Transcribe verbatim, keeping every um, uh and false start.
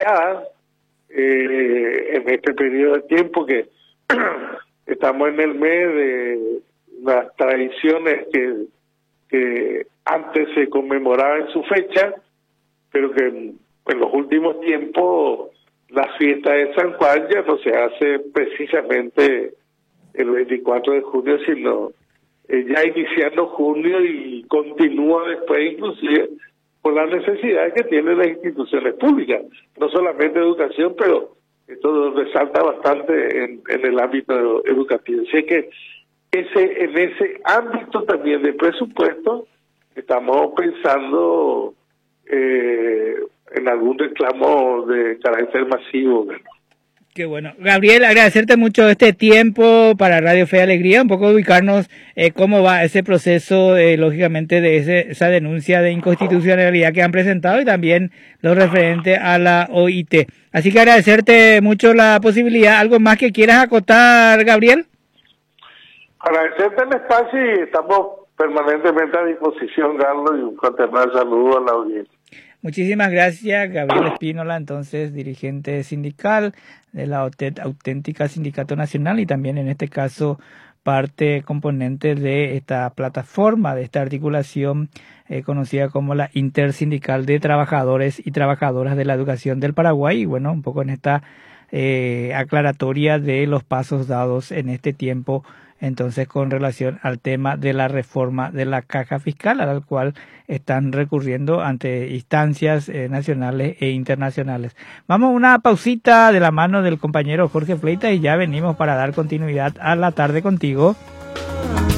mirada eh, en este periodo de tiempo que estamos en el mes de las tradiciones que, que antes se conmemoraban en su fecha, pero que en, en los últimos tiempos la fiesta de San Juan ya no se hace precisamente el veinticuatro de junio, sino eh, ya iniciando junio y continúa después inclusive por las necesidades que tienen las instituciones públicas, no solamente educación, pero esto resalta bastante en, en el ámbito educativo. Así que ese en ese ámbito también de presupuesto estamos pensando eh, en algún reclamo de carácter masivo, ¿no? Qué bueno. Gabriel, agradecerte mucho este tiempo para Radio Fe y Alegría, un poco ubicarnos eh, cómo va ese proceso, eh, lógicamente, de ese, esa denuncia de inconstitucionalidad que han presentado y también lo referente a la O I T. Así que agradecerte mucho la posibilidad. ¿Algo más que quieras acotar, Gabriel? Agradecerte el espacio y estamos permanentemente a disposición, Carlos, y un fraternal saludo a la audiencia. Muchísimas gracias, Gabriel Espínola, entonces dirigente sindical de la Auténtica Sindicato Nacional y también en este caso parte componente de esta plataforma, de esta articulación eh, conocida como la Intersindical de Trabajadores y Trabajadoras de la Educación del Paraguay. Y bueno, un poco en esta eh, aclaratoria de los pasos dados en este tiempo, entonces con relación al tema de la reforma de la caja fiscal, al cual están recurriendo ante instancias eh, nacionales e internacionales. Vamos a una pausita de la mano del compañero Jorge Fleita y ya venimos para dar continuidad a la tarde contigo.